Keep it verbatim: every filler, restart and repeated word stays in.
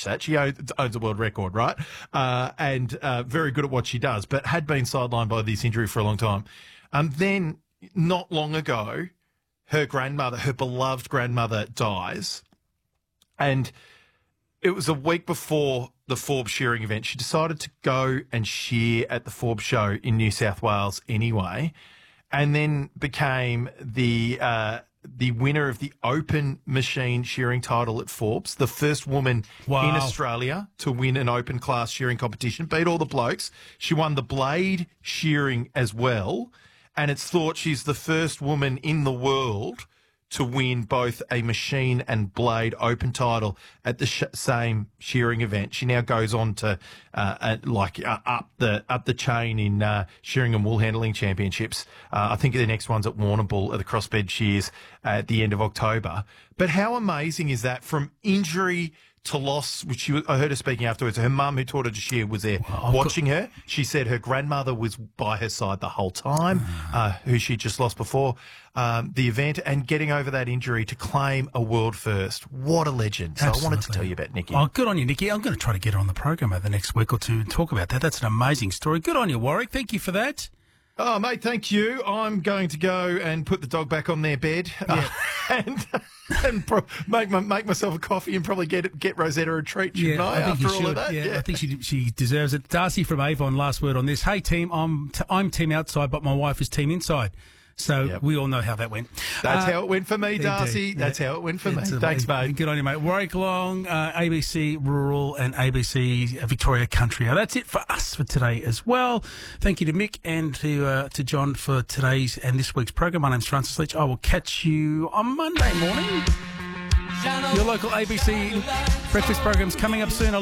reach that. She owns, owns a world record, right? Uh, and uh, very good at what she does, but had been sidelined by this injury for a long time. Um, then, not long ago, her grandmother, her beloved grandmother, dies. And it was a week before the Forbes shearing event. She decided to go and shear at the Forbes show in New South Wales anyway, and then became the uh, the winner of the open machine shearing title at Forbes, the first woman Wow. in Australia to win an open class shearing competition, beat all the blokes. She won the blade shearing as well, and it's thought she's the first woman in the world to win both a machine and blade open title at the sh- same shearing event. She now goes on to uh, uh, like uh, up the up the chain in uh, shearing and wool handling championships. Uh, I think the next one's at Warrnambool at the crossbed shears at the end of October. But how amazing is that, from injury to loss, which she, I heard her speaking afterwards. Her mum, who taught her to shear, was there Wow, watching her. She said her grandmother was by her side the whole time, uh, who she just lost before um, the event, and getting over that injury to claim a world first. What a legend. So Absolutely. I wanted to tell you about Nikki. Oh, good on you, Nikki. I'm going to try to get her on the program over the next week or two and talk about that. That's an amazing story. Good on you, Warwick. Thank you for that. Oh, mate, thank you. I'm going to go and put the dog back on their bed uh, and and pro- make my, make myself a coffee and probably get get Rosetta a treat, shouldn't I, I think after you all should. of that? Yeah, I think she she deserves it. Darcy from Avon, last word on this. Hey, team, I'm t- I'm team outside, but my wife is team inside. So Yep. we all know how that went. That's Uh, how it went for me, Darcy. indeed. That's Yeah. how it went for me. It's Thanks, amazing. mate. Good on you, mate. Warwick Long, uh, A B C Rural and A B C Victoria Country. Now, that's it for us for today as well. Thank you to Mick and to uh, to John for today's and this week's program. My name's Francis Leach. I will catch you on Monday morning. Your local A B C breakfast program's coming up soon.